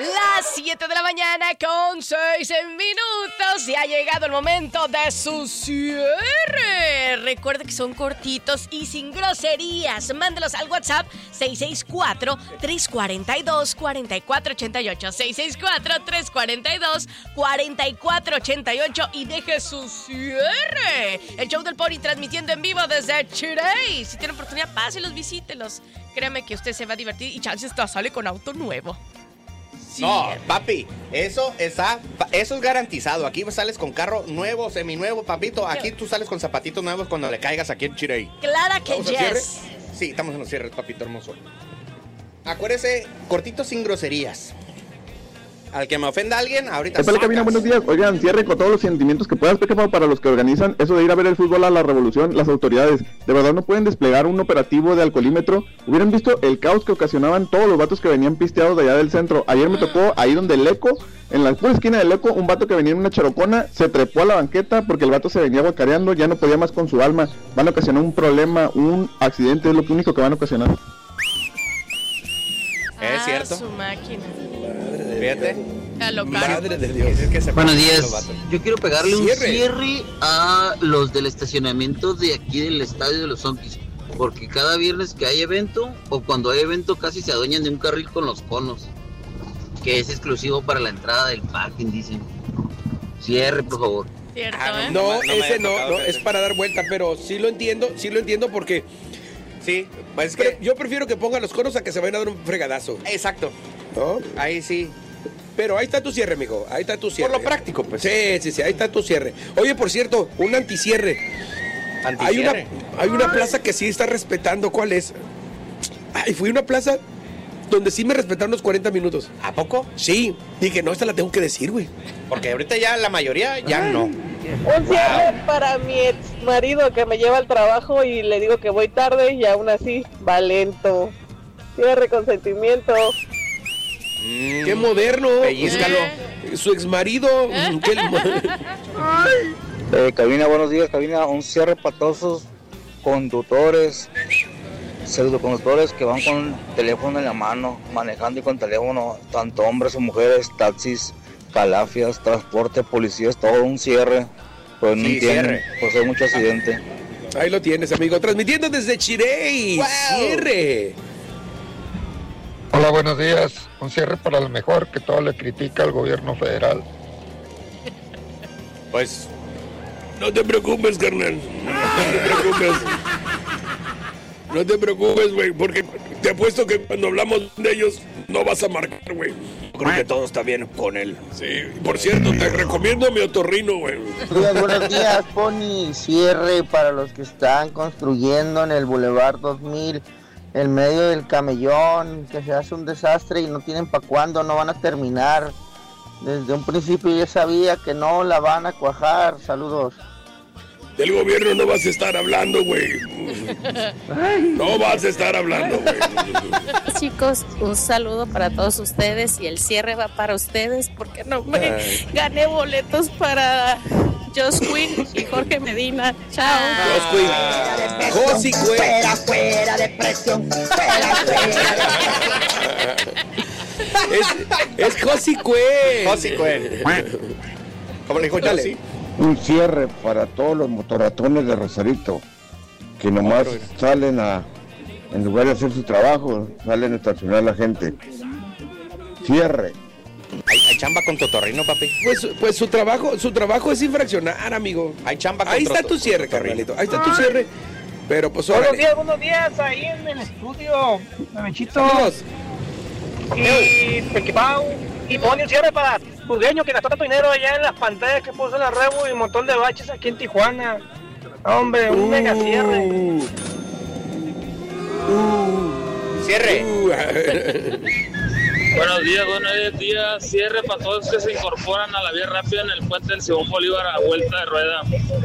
Las 7 de la mañana con 6 minutos y ha llegado el momento de su cierre. Recuerde que son cortitos y sin groserías. Mándelos al WhatsApp 664-342-4488. 664-342-4488 y deje su cierre. El show del Pony transmitiendo en vivo desde Chirey. Si tiene oportunidad, páselos, visítelos. Créame que usted se va a divertir y chance hasta sale con auto nuevo. Sí. No, papi, eso es garantizado. Aquí sales con carro nuevo, seminuevo, papito. Aquí tú sales con zapatitos nuevos cuando le caigas aquí en Chirey. Clara que yes. Sí, estamos en los cierres, papito hermoso. Acuérdese, cortito sin groserías. Al que me ofenda a alguien, ahorita Épale, Cabina, buenos días. Oigan, cierre con todos los sentimientos que puedas, jefa, para los que organizan eso de ir a ver el fútbol a la Revolución. Las autoridades, de verdad, no pueden desplegar un operativo de alcoholímetro. Hubieran visto el caos que ocasionaban todos los vatos que venían pisteados de allá del centro. Ayer me tocó ahí donde el Eco, en la pura esquina del Eco, un vato que venía en una charocona, se trepó a la banqueta porque el vato se venía guacareando, ya no podía más con su alma. Van a ocasionar un problema, un accidente, es lo único que van a ocasionar. ¿Es cierto? Su máquina. Fíjate. Madre de Dios. Buenos días. Yo quiero pegarle un cierre a los del estacionamiento de aquí del estadio de los Zonkis. Porque cada viernes que hay evento, o cuando hay evento, casi se adueñan de un carril con los conos. Que es exclusivo para la entrada del parking, dicen. Cierre, por favor. Cierto, No, ese no, es para dar vuelta, pero sí lo entiendo porque... Sí, es que yo prefiero que pongan los conos a que se vayan a dar un fregadazo. Exacto. ¿No? Ahí sí. Pero ahí está tu cierre, mijo. Ahí está tu cierre. Por lo práctico, pues. Sí, ahí está tu cierre. Oye, por cierto, un anticierre. ¿Anticierre? Hay una plaza que sí está respetando. ¿Cuál es? Ay, fui a una plaza donde sí me respetaron los 40 minutos. ¿A poco? Sí. Dije, no, esta la tengo que decir, güey. Porque ahorita ya la mayoría ya no. Un cierre para mi ex marido que me lleva al trabajo y le digo que voy tarde y aún así va lento. Cierre con sentimiento. ¡Qué moderno! Pellízcalo. Su exmarido. Cabina, buenos días, Cabina. Un cierre para todos esos conductores, pseudoconductores que van con teléfono en la mano, manejando y con teléfono, tanto hombres o mujeres, taxis, calafias, transporte, policías, todo un cierre. Pues no entienden, pues hay mucho accidente. Ahí lo tienes, amigo. Transmitiendo desde Chirey. Wow. Cierre. Hola, buenos días. Un cierre para el mejor que todo le critica al gobierno federal. Pues... No te preocupes, carnal. No te preocupes, güey, porque te apuesto que cuando hablamos de ellos no vas a marcar, güey. Creo que todo está bien con él. Sí, por cierto, te recomiendo mi otorrino, güey. Buenos días, Pony. Cierre para los que están construyendo en el Boulevard 2000, en medio del camellón, que se hace un desastre y no tienen para cuándo, no van a terminar. Desde un principio ya sabía que no la van a cuajar. Saludos. Del gobierno no vas a estar hablando, güey. No vas a estar hablando, güey. Chicos, un saludo para todos ustedes y el cierre va para ustedes porque no me gané boletos para Josh Quinn y Jorge Medina. Chao. Josi Cue. Fuera de presión. Es Josi Cue. Josi Cue. ¿Cómo le dijo Josi? Un cierre para todos los motoratones de Rosarito, que nomás salen en lugar de hacer su trabajo, salen a estacionar a la gente. Cierre. ¿Hay chamba con Totorrino, papi? Pues su trabajo es infraccionar, amigo. Hay chamba con Ahí está tu cierre, carnalito. Ahí está tu cierre. Pero pues buenos días, ahí en el estudio, Mechito. Saludos. Y Pequipau. Y pone un cierre para Burgueño que gastó tanto dinero allá en las pantallas que puso en la Rebu y un montón de baches aquí en Tijuana. Hombre, un mega cierre. Cierre. Buenos días. Cierre para todos los que se incorporan a la vía rápida en el puente del Simón Bolívar a la vuelta de rueda.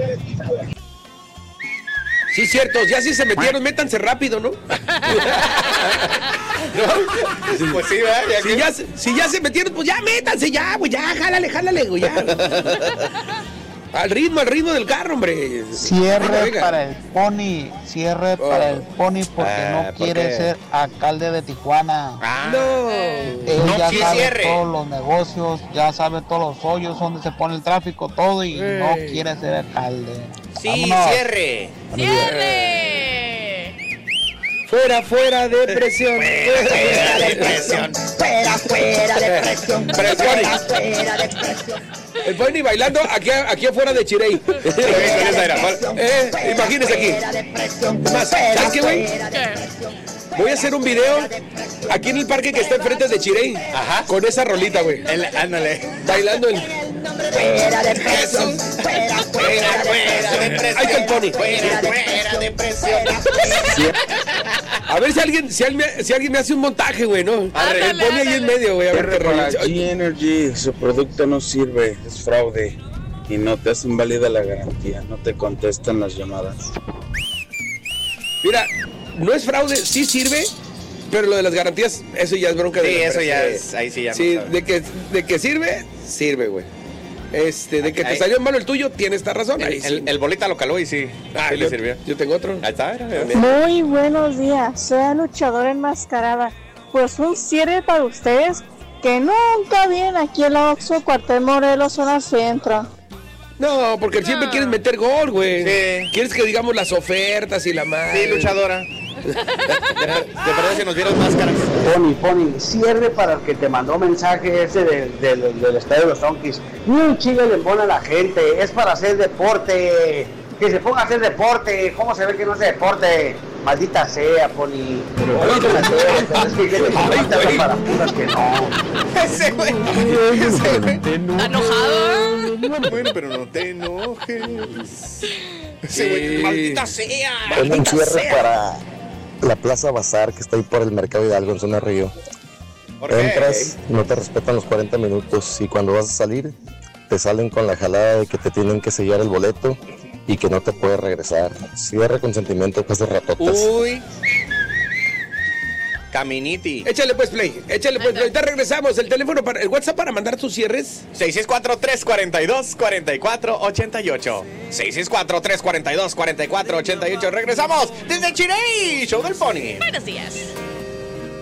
Sí, cierto, ya sí se metieron, métanse rápido, ¿no? ¿No? Pues sí, ¿verdad? Si ya se metieron, pues ya métanse, ya, güey, ya, jálale, güey, ya. Al ritmo del carro, hombre. Cierre para el Pony, porque no quiere ser alcalde de Tijuana. No. Ellos No, ya sí, saben cierre. todos los negocios, ya saben todos los hoyos, donde se pone el tráfico, todo, y no quiere ser alcalde. Sí, Vámonos. cierre. ¡Cierre! Fuera depresión. Fuera depresión. Fuera depresión. Fuera depresión. El Pony bailando aquí afuera de Chirey. Imagínese aquí. Es más, ¿sabes qué, güey? Voy a hacer un video aquí en el parque que está enfrente de Chirey. Ajá. Con esa rolita, güey. Ándale. Bailando el... Fuera depresión. Fuera depresión. Ahí está el Pony. Fuera depresión. A ver si alguien me hace un montaje, güey, ¿no? El Pony ahí en medio, güey. A ver qué Para rollo. G-Energy, su producto no sirve, es fraude y no te hacen válida la garantía, no te contestan las llamadas. Mira, no es fraude, sí sirve, pero lo de las garantías, eso ya es bronca de Sí, la eso empresa, ya güey. es, ahí sí ya no Sí, sabe. de que sirve, güey. De que te salió malo el tuyo, tienes esta razón. Ahí sí. El bolita lo caló y sí. Ah, sí le sirvió. Yo tengo otro. Ahí está. Muy buenos días, soy luchadora enmascarada. Pues un cierre para ustedes que nunca vienen aquí en la Oxxo, Cuartel Morelos, zona centro. No, porque siempre quieres meter gol, güey. Sí. Quieres que digamos las ofertas y la madre. Sí, luchadora. De verdad que nos dieron máscaras. Pony, cierre para el que te mandó mensaje ese del estadio de los Donkeys. Ni un chile le embona a la gente, es para hacer deporte. Que se ponga a hacer deporte. ¿Cómo se ve que no hace deporte? Maldita sea, Pony. Es que te falta para putas que no. Ese güey. ¿Está enojado? Bueno, pero no te enojes. Ese güey, maldita sea. Un cierre para la Plaza Bazar que está ahí por el Mercado Hidalgo en zona Río. Entras, no te respetan los 40 minutos y cuando vas a salir te salen con la jalada de que te tienen que sellar el boleto y que no te puedes regresar. Cierre con sentimiento que hace ratotas. Uy. Caminiti. Échale pues play. Ahorita regresamos. El teléfono para el WhatsApp para mandar tus cierres. 664-342-4488. 664-342-4488. Regresamos desde Chirey, show del Pony. Buenos días.